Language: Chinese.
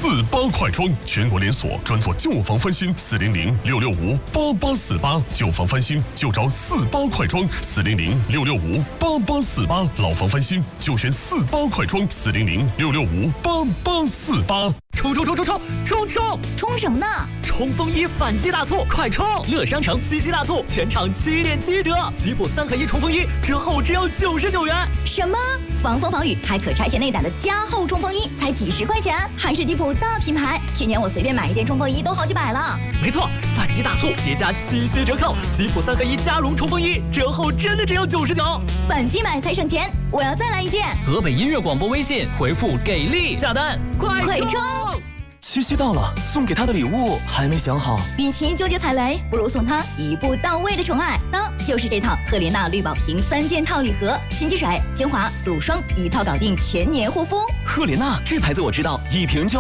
48快装，全国连锁，专做旧房翻新，400-665-8848，旧房翻新就找48快装，400-665-8848，老房翻新就选48快装，400-665-8848。 冲！冲什么呢？冲锋衣反击大促，快冲！乐商城7夕大促，全场7.7折，吉普3合1冲锋衣折后只要99元。 什么？防风防雨还可拆卸内胆的加厚冲锋衣才几十块钱，还是吉普大品牌。去年我随便买一件冲锋衣都好几百了。 没错，反击大促叠加7夕折扣，吉普3合1加绒冲锋衣折后真的只要99。 反击买才省钱，我要再来一件。 河北音乐广播微信回复给力下单，快冲！ 七夕到了，送给他的礼物还没想好。 与其纠结踩雷，不如送他一步到位的宠爱。那就是这套赫莲娜绿宝瓶3件套礼盒，洗洁水、精华、乳霜一套搞定全年护肤。 赫莲娜这牌子我知道，一瓶就